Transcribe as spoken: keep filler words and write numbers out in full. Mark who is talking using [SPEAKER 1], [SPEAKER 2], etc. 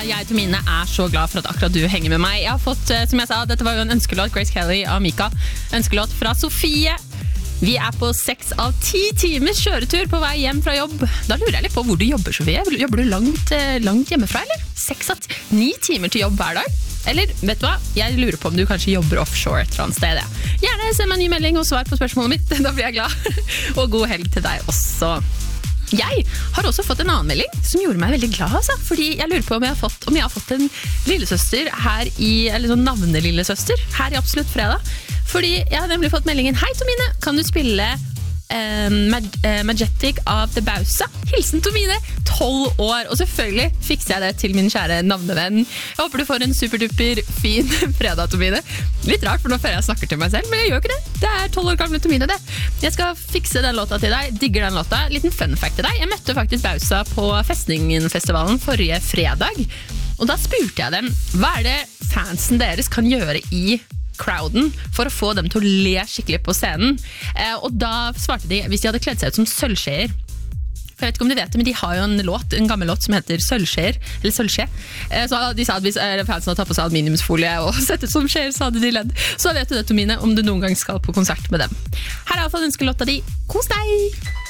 [SPEAKER 1] Jeg, Tomine, er så glad for at akkurat du henger med meg. Jeg har fått, som jeg sa, dette var jo en ønskelåt, Grace Kelly av Mika. Ønskelåt fra Sofie. Vi er på seks av ti timers kjøretur på vei hjem fra jobb. Da lurer jeg litt på hvor du jobber, Sofie. Jobber du langt, langt hjemmefra, eller? Seks av ni timer til jobb hver dag? Eller, vet du hva? Jeg lurer på om du kanskje jobber offshore et eller annet sted. Ja. Gjerne send meg en ny melding og svar på spørsmålet mitt. Da blir jeg glad. Og god helg til deg også. Jeg har også fått en annen melding som gjorde meg veldig glad, altså, fordi jeg lurer på om jeg har fått, om jeg har fått en lillesøster her i, eller sånn navnelillesøster her i Absolutt Fredag. Fordi jeg har nemlig fått meldingen: Hei Tomine, kan du spille eh, Mag eh, Majestic av The Bausa? Hilsen Tomine, tolv år. Og selvfølgelig fikser jeg det til min kjære navnevenn. Jeg håper du får en superduper fin fredag, Tomine. Litt rart, for nå føler jeg snakker til meg selv, men jeg gjør ikke det. Det er tolv år gamle Tomine, det. Jeg skal fikse den låta til deg. Digger den låta. Liten fun fact til deg. Jeg møtte faktisk Bausa på Festningenfestivalen forrige fredag. Og da spurte jeg dem, hva er det fansen deres kan gjøre i crowden for å få dem til å le skikkelig på scenen? Eh, og da svarte de, hvis de hadde kledd seg ut som sølvskjeer. For jeg vet ikke om de vet det, men de har jo en låt, en gammel låt som heter Sølvskjeer, eller Sølvskje. Eh, så de sa at hvis fansen hadde tatt på seg aluminiumsfolie og sett ut som skjeer, så hadde de ledd. Så vet du det, Tomine, om du noen gang skal på konsert med dem. Her er i hvert fall ønskelåta di. Kos deg!